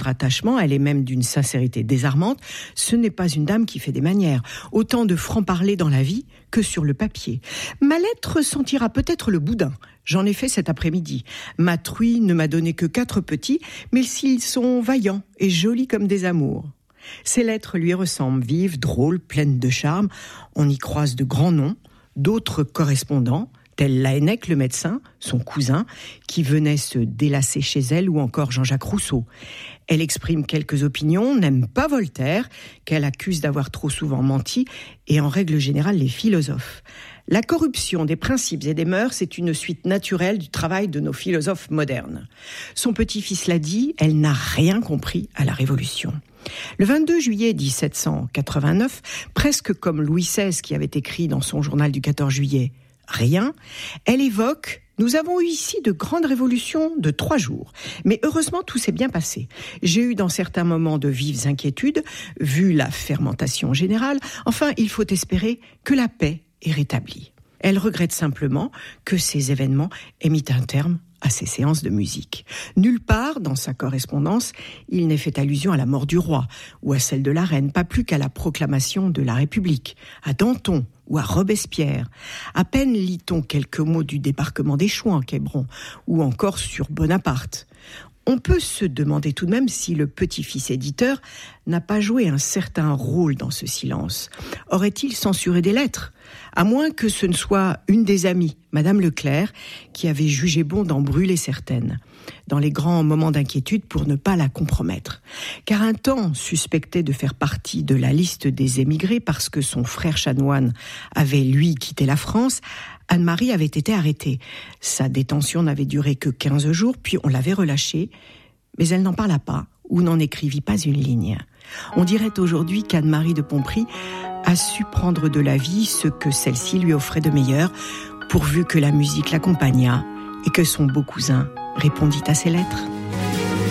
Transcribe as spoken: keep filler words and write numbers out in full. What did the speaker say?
tendre attachement, elle est même d'une sincérité désarmante. Ce n'est pas une dame qui fait des manières. Autant de franc-parler dans la vie que sur le papier. Ma lettre sentira peut-être le boudin. J'en ai fait cet après-midi. Ma truie ne m'a donné que quatre petits, mais s'ils sont vaillants et jolis comme des amours. Ces lettres lui ressemblent, vives, drôles, pleines de charme. On y croise de grands noms, d'autres correspondants, tels Laennec, le médecin, son cousin, qui venait se délasser chez elle, ou encore Jean-Jacques Rousseau. Elle exprime quelques opinions, n'aime pas Voltaire, qu'elle accuse d'avoir trop souvent menti, et en règle générale les philosophes. La corruption des principes et des mœurs est une suite naturelle du travail de nos philosophes modernes. Son petit-fils l'a dit, elle n'a rien compris à la Révolution. Le vingt-deux juillet dix-sept cent quatre-vingt-neuf, presque comme Louis seize qui avait écrit dans son journal du quatorze juillet « Rien », elle évoque « Nous avons eu ici de grandes révolutions de trois jours, mais heureusement tout s'est bien passé. J'ai eu dans certains moments de vives inquiétudes, vu la fermentation générale. Enfin, il faut espérer que la paix est rétablie. » Elle regrette simplement que ces événements aient mis un terme à ses séances de musique. Nulle part, dans sa correspondance, il n'est fait allusion à la mort du roi ou à celle de la reine, pas plus qu'à la proclamation de la République, à Danton ou à Robespierre. À peine lit-on quelques mots du débarquement des Chouans en Quiberon ou encore sur Bonaparte. On peut se demander tout de même si le petit-fils éditeur n'a pas joué un certain rôle dans ce silence. Aurait-il censuré des lettres ? À moins que ce ne soit une des amies, Madame Leclerc, qui avait jugé bon d'en brûler certaines, dans les grands moments d'inquiétude pour ne pas la compromettre. Car un temps suspectait de faire partie de la liste des émigrés parce que son frère chanoine avait, lui, quitté la France. Anne-Marie avait été arrêtée. Sa détention n'avait duré que quinze jours, puis on l'avait relâchée. Mais elle n'en parla pas, ou n'en écrivit pas une ligne. On dirait aujourd'hui qu'Anne-Marie de Pontpry a su prendre de la vie ce que celle-ci lui offrait de meilleur, pourvu que la musique l'accompagnât et que son beau cousin répondit à ses lettres.